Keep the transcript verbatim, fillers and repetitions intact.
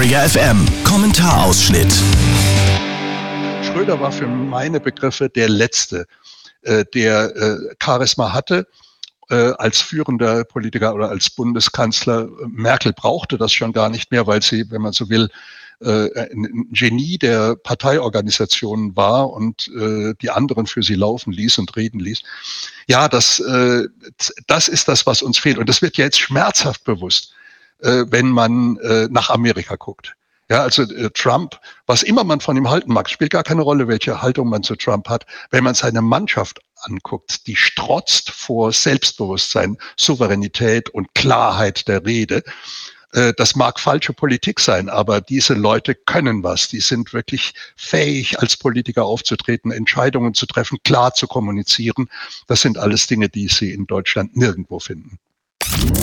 Detektor F M. Kommentarausschnitt. Schröder war für meine Begriffe der Letzte, äh, der äh, Charisma hatte äh, als führender Politiker oder als Bundeskanzler. Merkel brauchte das schon gar nicht mehr, weil sie, wenn man so will, äh, ein Genie der Parteiorganisation war und äh, die anderen für sie laufen ließ und reden ließ. Ja, das, äh, das ist das, was uns fehlt. Und das wird ja jetzt schmerzhaft bewusst, äh, wenn man äh, nach Amerika guckt. Ja, also äh, Trump, was immer man von ihm halten mag, spielt gar keine Rolle, welche Haltung man zu Trump hat. Wenn man seine Mannschaft anguckt, die strotzt vor Selbstbewusstsein, Souveränität und Klarheit der Rede. Äh, das mag falsche Politik sein, aber diese Leute können was. Die sind wirklich fähig, als Politiker aufzutreten, Entscheidungen zu treffen, klar zu kommunizieren. Das sind alles Dinge, die Sie in Deutschland nirgendwo finden.